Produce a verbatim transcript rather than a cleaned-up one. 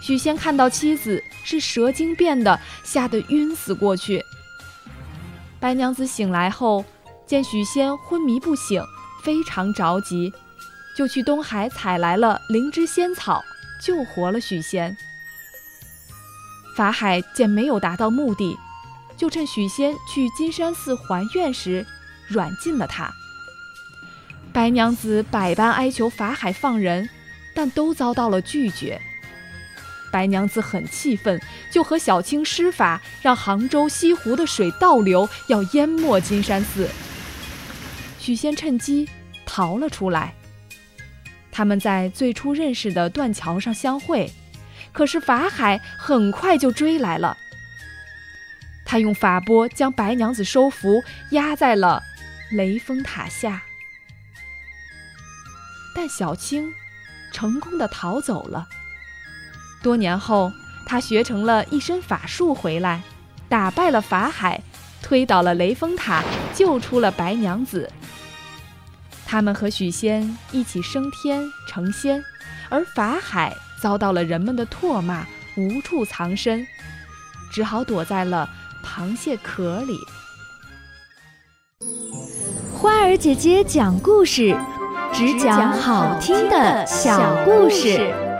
许仙看到妻子是蛇精变的，吓得晕死过去。白娘子醒来后，见许仙昏迷不醒，非常着急，就去东海采来了灵芝仙草，救活了许仙。法海见没有达到目的，就趁许仙去金山寺还愿时软禁了他。白娘子百般哀求法海放人，但都遭到了拒绝。白娘子很气愤，就和小青施法，让杭州西湖的水倒流，要淹没金山寺。许仙趁机逃了出来。他们在最初认识的断桥上相会，可是法海很快就追来了。他用法钵将白娘子收服，压在了雷峰塔下。但小青成功地逃走了。多年后，他学成了一身法术回来，打败了法海，推倒了雷峰塔，救出了白娘子。他们和许仙一起升天成仙，而法海遭到了人们的唾骂，无处藏身，只好躲在了螃蟹壳里。 花儿姐姐讲故事，只讲好听的小故事。